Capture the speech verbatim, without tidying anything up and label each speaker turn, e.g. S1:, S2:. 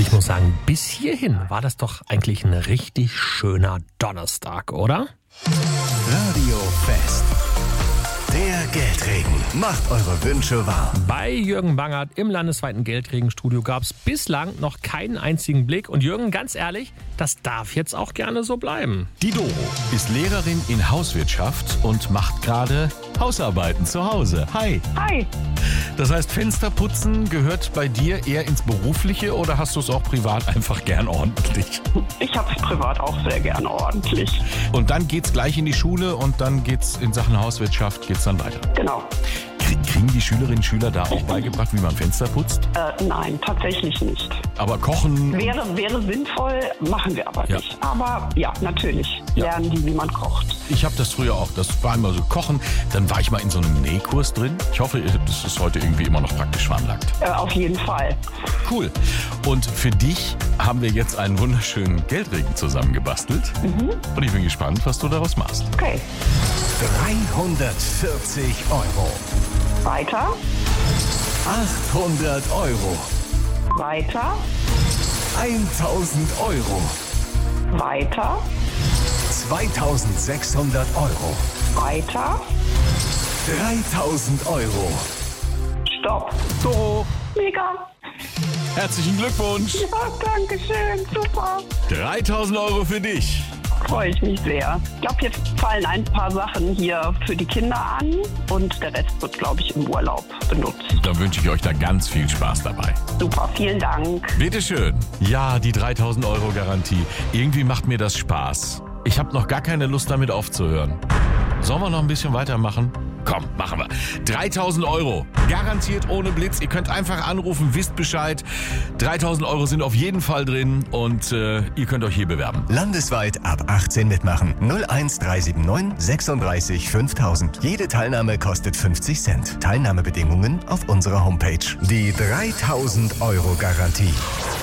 S1: ich muss sagen, bis hierhin war das doch eigentlich ein richtig schöner Donnerstag, oder?
S2: Radio Fest. Der Geldregen macht eure Wünsche wahr.
S1: Bei Jürgen Bangert im landesweiten Geldregenstudio gab es bislang noch keinen einzigen Blick. Und Jürgen, ganz ehrlich, das darf jetzt auch gerne so bleiben.
S3: Die Doro ist Lehrerin in Hauswirtschaft und macht gerade Hausarbeiten zu Hause. Hi.
S4: Hi.
S3: Das heißt, Fensterputzen gehört bei dir eher ins Berufliche oder hast du es auch privat einfach gern ordentlich?
S4: Ich habe es privat auch sehr gerne ordentlich.
S3: Und dann geht's gleich in die Schule und dann geht's in Sachen Hauswirtschaft geht's dann weiter.
S4: Genau.
S3: Kriegen die Schülerinnen und Schüler da auch beigebracht, wie man Fenster putzt?
S4: Äh, nein, tatsächlich nicht.
S3: Aber kochen?
S4: Wäre, wäre sinnvoll, machen wir aber
S3: Ja.
S4: nicht. Aber ja, natürlich
S3: Ja.
S4: lernen die, wie man kocht.
S3: Ich habe das früher auch. Das war immer so Kochen. Dann war ich mal in so einem Nähkurs drin. Ich hoffe, das ist heute irgendwie immer noch praktisch veranlagt.
S4: Äh, auf jeden Fall.
S3: Cool. Und für dich haben wir jetzt einen wunderschönen Geldregen zusammengebastelt.
S4: Mhm.
S3: Und ich bin gespannt, was du daraus machst.
S4: Okay.
S2: dreihundertvierzig Euro.
S4: Weiter,
S2: achthundert Euro.
S4: weiter,
S2: tausend Euro.
S4: weiter,
S2: zweitausendsechshundert Euro.
S4: weiter.
S2: dreitausend Euro.
S4: Stopp.
S3: Doro,
S4: Mega.
S3: herzlichen Glückwunsch.
S4: Ja, danke schön. Super.
S3: dreitausend Euro für dich.
S4: Freue ich mich sehr. Ich glaube, jetzt fallen ein paar Sachen hier für die Kinder an und der Rest wird, glaube ich, im Urlaub benutzt.
S3: Dann wünsche ich euch da ganz viel Spaß dabei.
S4: Super, vielen Dank.
S3: Bitteschön. Ja, die dreitausend Euro Garantie. Irgendwie macht mir das Spaß. Ich habe noch gar keine Lust damit aufzuhören. Sollen wir noch ein bisschen weitermachen? Komm, machen wir. dreitausend Euro. Garantiert ohne Blitz. Ihr könnt einfach anrufen, wisst Bescheid. dreitausend Euro sind auf jeden Fall drin und äh, ihr könnt euch hier bewerben.
S2: Landesweit ab achtzehn mitmachen. null eins drei sieben neun sechsunddreißig fünftausend. Jede Teilnahme kostet fünfzig Cent. Teilnahmebedingungen auf unserer Homepage. Die dreitausend Euro Garantie.